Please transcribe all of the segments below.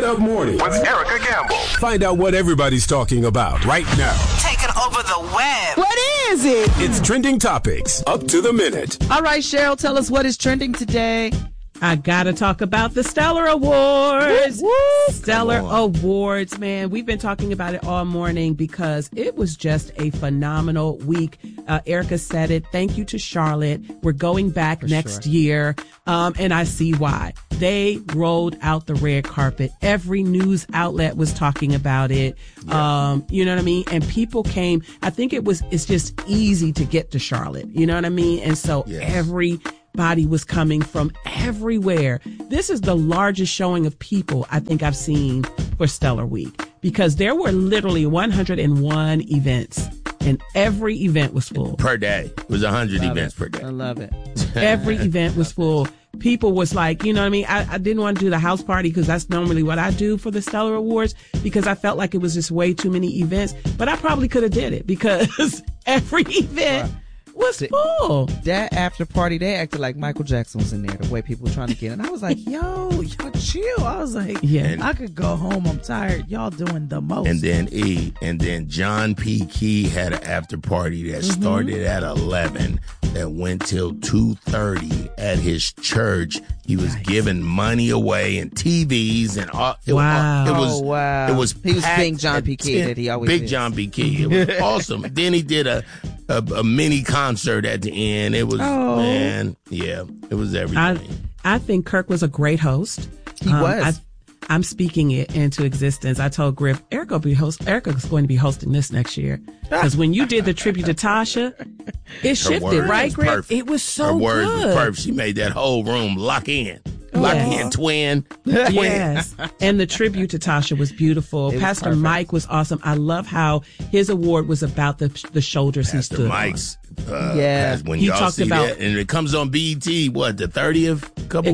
Up Mornings with Erica Campbell. Find out what everybody's talking about right now. Taking over the web. What is it? It's Trending Topics, up to the minute. All right, Cheryl, tell us what is trending today. I gotta talk about the Stellar Awards. Woo, woo. Stellar Awards, man. We've been talking about it all morning because it was just a phenomenal week. Erica said it. Thank you to Charlotte. We're going back next year. And I see why. They rolled out the red carpet. Every news outlet was talking about it. Yeah. You know what I mean? And people came. I think it's just easy to get to Charlotte. You know what I mean? And so everybody was coming from everywhere. This is the largest showing of people I think I've seen for Stellar Week because there were literally 101 events and every event was full. Per day. It was 100 events per day. I love it. Every event was full. People was like, you know what I mean? I didn't want to do the house party because that's normally what I do for the Stellar Awards because I felt like it was just way too many events. But I probably could have did it because every event was full. That after party, they acted like Michael Jackson was in there, the way people were trying to get in. I was like, y'all chill. I was like, I could go home. I'm tired. Y'all doing the most. And then John P. Key had an after party that started at 11 that went till 2:30 at his church. He was giving money away and TVs and all. It was he was Big John P. Key that he always Big is. John P. Key. It was awesome. Then he did a mini concert at the end. It was it was everything. I think Kirk was a great host. He was. I'm speaking it into existence. I told Griff, Erica's going to be hosting this next year. Because when you did the tribute to Tasha, it shifted, right, Griff? Perfect. It was so Her words good. was perfect. She made that whole room lock in. Lock in, twin. Yes. And the tribute to Tasha was beautiful. Pastor Mike was awesome. I love how his award was about the shoulders he stood Mike's, on. When he y'all talked see about that, and it comes on BET, the 30th?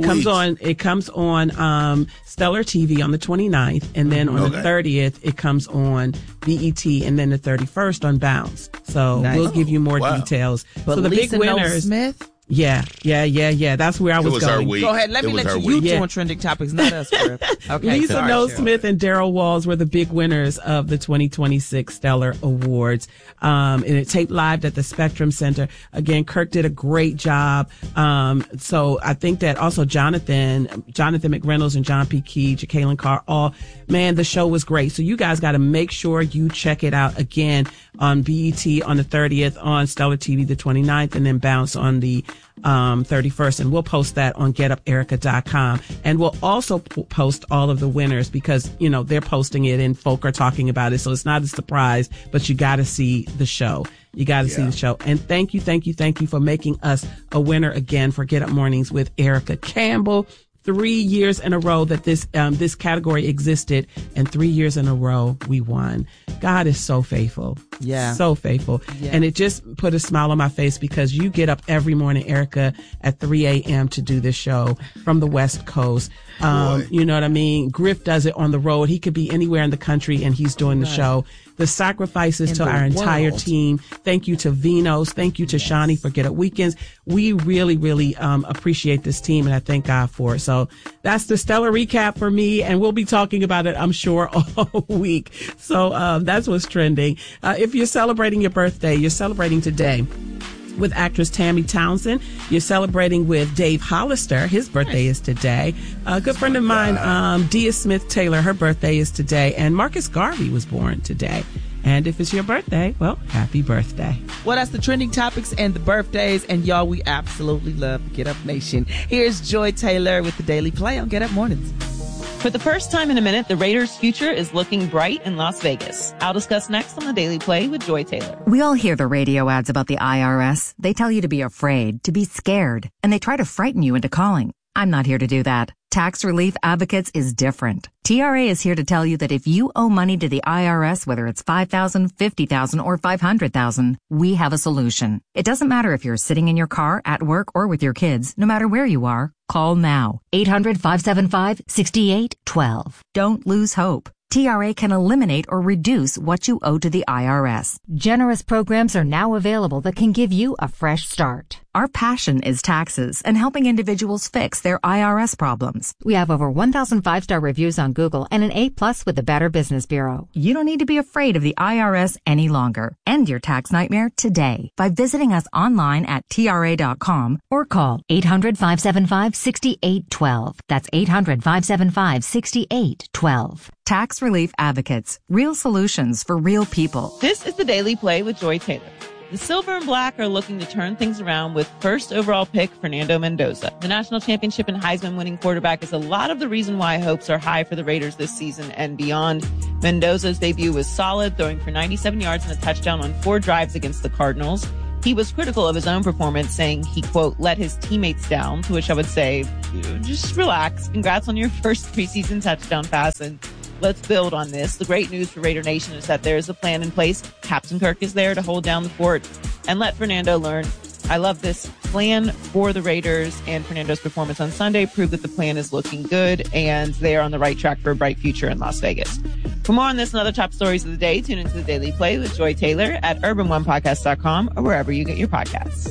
It comes on Stellar TV on the 29th, and then on the 30th, it comes on BET, and then the 31st on Bounce. So we'll give you more details. But so the Lisa big winners. Smith? Yeah. That's where I was going. Go ahead. Let me let you two on trending topics, not us, Griff. Okay, Lisa Noel Smith and Daryl Walls were the big winners of the 2026 Stellar Awards. And it taped live at the Spectrum Center. Again, Kirk did a great job. So I think that also Jonathan McReynolds and John P. Key, Jacqueline Carr, the show was great. So you guys got to make sure you check it out again on BET on the 30th, on Stellar TV the 29th, and then Bounce on the 31st. And we'll post that on getuperica.com. And we'll also post all of the winners because, they're posting it and folk are talking about it. So it's not a surprise, but you got to see the show. You got to see the show. And thank you for making us a winner again for Get Up Mornings with Erica Campbell. 3 years in a row that this category existed, and 3 years in a row we won. God is so faithful. Yeah. So faithful. Yeah. And it just put a smile on my face because you get up every morning, Erica, at 3 a.m. to do this show from the West Coast. You know what I mean? Griff does it on the road. He could be anywhere in the country and he's doing the show. The sacrifices to our entire team. Thank you to Vinos. Thank you to Shani for Get Up Weekends. We really, really appreciate this team, and I thank God for it. So that's the Stellar recap for me, and we'll be talking about it, I'm sure, all week. So that's what's trending. If you're celebrating your birthday, you're celebrating today with actress Tammy Townsend. You're celebrating with Dave Hollister. His birthday is today. A good friend of mine, Dia Smith Taylor, her birthday is today. And Marcus Garvey was born today. And if it's your birthday, well, happy birthday. Well, that's the trending topics and the birthdays. And y'all, we absolutely love Get Up Nation. Here's Joy Taylor with the Daily Play on Get Up Mornings. For the first time in a minute, the Raiders' future is looking bright in Las Vegas. I'll discuss next on the Daily Play with Joy Taylor. We all hear the radio ads about the IRS. They tell you to be afraid, to be scared, and they try to frighten you into calling. I'm not here to do that. Tax Relief Advocates is different. TRA is here to tell you that if you owe money to the IRS, whether it's $5,000, $50,000, or $500,000, we have a solution. It doesn't matter if you're sitting in your car, at work, or with your kids. No matter where you are, call now. 800-575-6812. Don't lose hope. TRA can eliminate or reduce what you owe to the IRS. Generous programs are now available that can give you a fresh start. Our passion is taxes and helping individuals fix their IRS problems. We have over 1,000 5-star reviews on Google and an A+ with the Better Business Bureau. You don't need to be afraid of the IRS any longer. End your tax nightmare today by visiting us online at TRA.com or call 800-575-6812. That's 800-575-6812. Tax Relief Advocates. Real solutions for real people. This is the Daily Play with Joy Taylor. The Silver and Black are looking to turn things around with first overall pick Fernando Mendoza. The national championship and Heisman winning quarterback is a lot of the reason why hopes are high for the Raiders this season and beyond. Mendoza's debut was solid, throwing for 97 yards and a touchdown on 4 drives against the Cardinals. He was critical of his own performance, saying he, quote, let his teammates down, to which I would say, just relax. Congrats on your first preseason touchdown pass, and let's build on this. The great news for Raider Nation is that there is a plan in place. Captain Kirk is there to hold down the fort and let Fernando learn. I love this plan for the Raiders, and Fernando's performance on Sunday proved that the plan is looking good and they are on the right track for a bright future in Las Vegas. For more on this and other top stories of the day, tune into the Daily Play with Joy Taylor at urban1podcast.com or wherever you get your podcasts.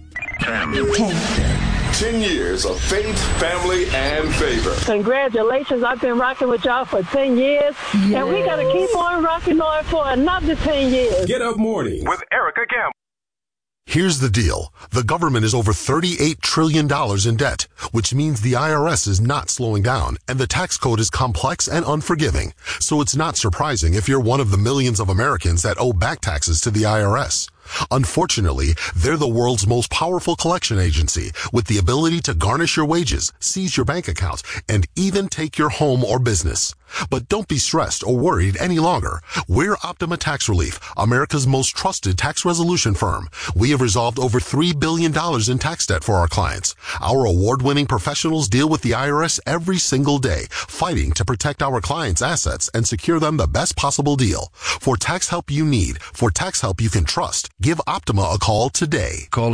10 years of faith, family, and favor. Congratulations. I've been rocking with y'all for 10 years. Yes. And we got to keep on rocking on for another 10 years. Get Up Morning with Erica Campbell. Here's the deal. The government is over $38 trillion in debt, which means the IRS is not slowing down, and the tax code is complex and unforgiving. So it's not surprising if you're one of the millions of Americans that owe back taxes to the IRS. Unfortunately, they're the world's most powerful collection agency with the ability to garnish your wages, seize your bank accounts, and even take your home or business. But don't be stressed or worried any longer. We're Optima Tax Relief, America's most trusted tax resolution firm. We have resolved over $3 billion in tax debt for our clients. Our award-winning professionals deal with the IRS every single day, fighting to protect our clients' assets and secure them the best possible deal. For tax help you need, for tax help you can trust, give Optima a call today. Call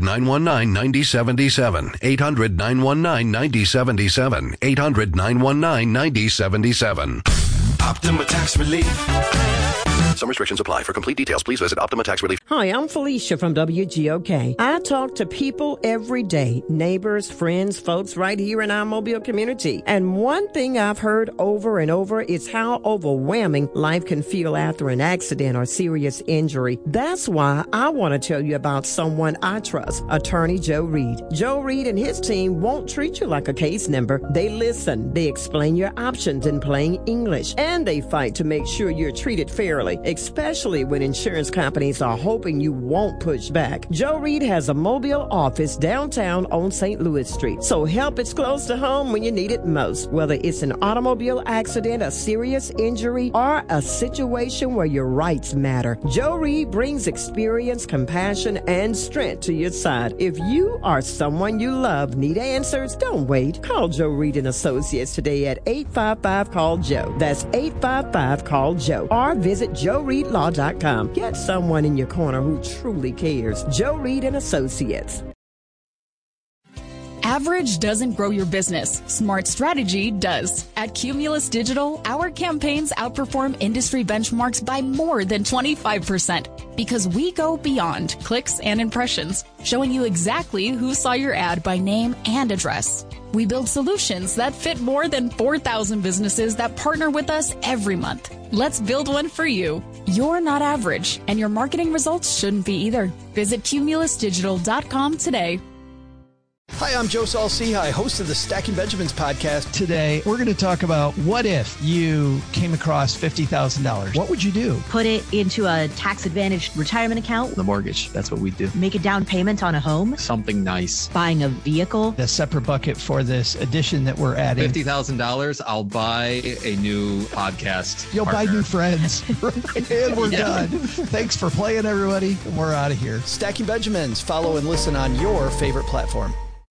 800-919-9077. 800-919-9077. 800-919-9077. Optima Tax Relief. Some restrictions apply. For complete details, please visit Optima Tax Relief. Hi, I'm Felicia from WGOK. I talk to people every day, neighbors, friends, folks right here in our Mobile community. And one thing I've heard over and over is how overwhelming life can feel after an accident or serious injury. That's why I want to tell you about someone I trust, Attorney Joe Reed. Joe Reed and his team won't treat you like a case number. They listen, they explain your options in plain English, and they fight to make sure you're treated fairly, especially when insurance companies are hoping you won't push back. Joe Reed has a Mobile office downtown on St. Louis Street, so help is close to home when you need it most. Whether it's an automobile accident, a serious injury, or a situation where your rights matter, Joe Reed brings experience, compassion, and strength to your side. If you or someone you love need answers, don't wait. Call Joe Reed and Associates today at 855-CALL-JOE. That's 855-CALL-JOE. Or visit JoeReedLaw.com. Get someone in your corner who truly cares. Joe Reed and Associates. Average doesn't grow your business. Smart strategy does. At Cumulus Digital, our campaigns outperform industry benchmarks by more than 25% because we go beyond clicks and impressions, showing you exactly who saw your ad by name and address. We build solutions that fit more than 4,000 businesses that partner with us every month. Let's build one for you. You're not average, and your marketing results shouldn't be either. Visit cumulusdigital.com today. Hi, I'm Joe Saul-Sehy, host of the Stacking Benjamins podcast. Today, we're going to talk about what if you came across $50,000. What would you do? Put it into a tax-advantaged retirement account. The mortgage. That's what we do. Make a down payment on a home. Something nice. Buying a vehicle. A separate bucket for this addition that we're adding. $50,000, I'll buy a new podcast You'll partner. buy new friends. And we're done. Thanks for playing, everybody. We're out of here. Stacking Benjamins. Follow and listen on your favorite platform.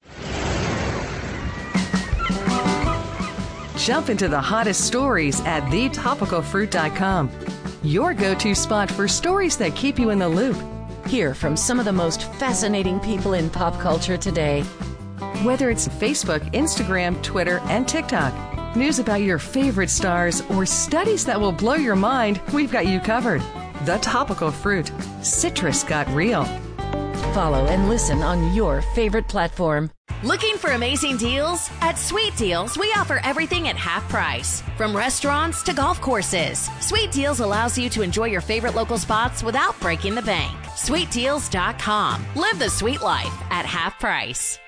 Jump into the hottest stories at thetopicalfruit.com. Your go-to spot for stories that keep you in the loop. Hear from some of the most fascinating people in pop culture today. Whether it's Facebook, Instagram, Twitter, and TikTok, news about your favorite stars, or studies that will blow your mind, we've got you covered. The Topical Fruit. Citrus got real. follow and listen on your favorite platform. Looking for amazing deals? At Sweet Deals, we offer everything at half price. From restaurants to golf courses, Sweet Deals allows you to enjoy your favorite local spots without breaking the bank. SweetDeals.com. Live the sweet life at half price.